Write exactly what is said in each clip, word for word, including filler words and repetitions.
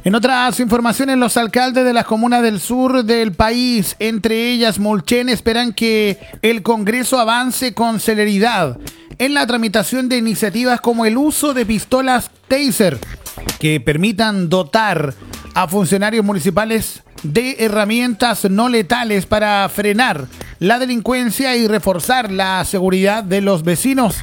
En otras informaciones, los alcaldes de las comunas del sur del país, entre ellas Mulchen, esperan que el Congreso avance con celeridad en la tramitación de iniciativas como el uso de pistolas Taser, que permitan dotar a funcionarios municipales de herramientas no letales para frenar la delincuencia y reforzar la seguridad de los vecinos.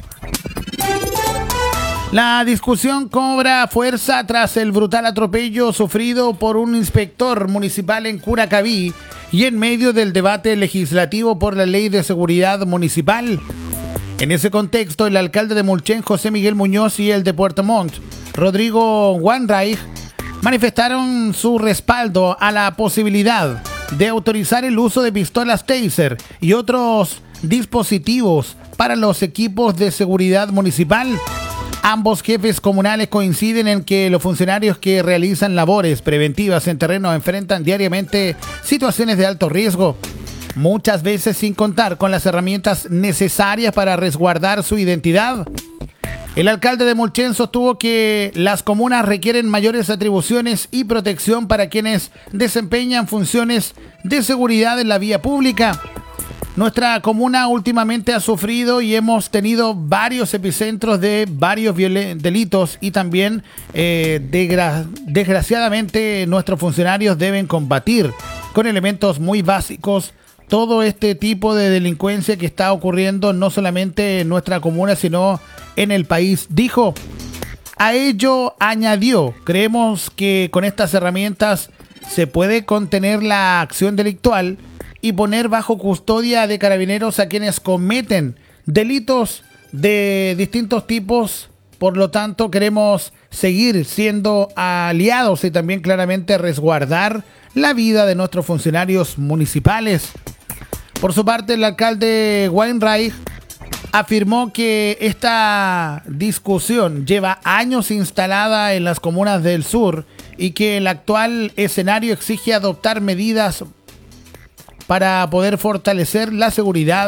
La discusión cobra fuerza tras el brutal atropello sufrido por un inspector municipal en Curacaví y en medio del debate legislativo por la Ley de Seguridad Municipal. En ese contexto, el alcalde de Mulchen, José Miguel Muñoz, y el de Puerto Montt, Rodrigo Wainwright, manifestaron su respaldo a la posibilidad de autorizar el uso de pistolas Taser y otros dispositivos para los equipos de seguridad municipal. Ambos jefes comunales coinciden en que los funcionarios que realizan labores preventivas en terreno enfrentan diariamente situaciones de alto riesgo, muchas veces sin contar con las herramientas necesarias para resguardar su identidad. El alcalde de Mulchen sostuvo que las comunas requieren mayores atribuciones y protección para quienes desempeñan funciones de seguridad en la vía pública. Nuestra comuna últimamente ha sufrido y hemos tenido varios epicentros de varios violen- delitos y también eh, degra- desgraciadamente nuestros funcionarios deben combatir con elementos muy básicos todo este tipo de delincuencia que está ocurriendo no solamente en nuestra comuna sino en el país, dijo. A ello añadió: creemos que con estas herramientas se puede contener la acción delictual y poner bajo custodia de carabineros a quienes cometen delitos de distintos tipos. Por lo tanto, queremos seguir siendo aliados y también claramente resguardar la vida de nuestros funcionarios municipales. Por su parte, el alcalde Wainwright afirmó que esta discusión lleva años instalada en las comunas del sur y que el actual escenario exige adoptar medidas para poder fortalecer la seguridad